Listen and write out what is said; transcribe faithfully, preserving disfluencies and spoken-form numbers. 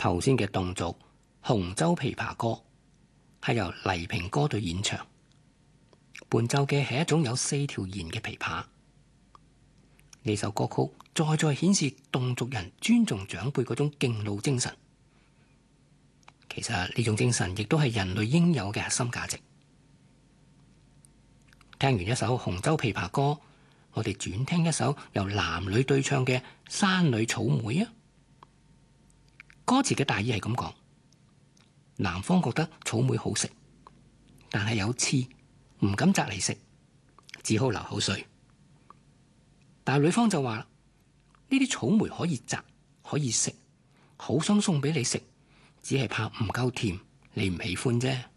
頭先嘅侗族洪州琵琶歌係由黎平歌隊演唱，伴奏嘅係一種有四條弦嘅琵琶。呢首歌曲再再顯示侗族人尊重長輩嗰種敬老精神。其實呢種精神亦都係人類應有嘅核心價值。聽完一首洪州琵琶歌，我哋轉聽一首由男女對唱嘅《山裏草莓》啊。歌詞嘅大意係咁講：男方覺得草莓好食，但係有刺，唔敢摘嚟食，只好流口水。但係女方就話：呢啲草莓可以摘，可以食，好想送俾你食，只係怕唔夠甜，你唔喜歡啫。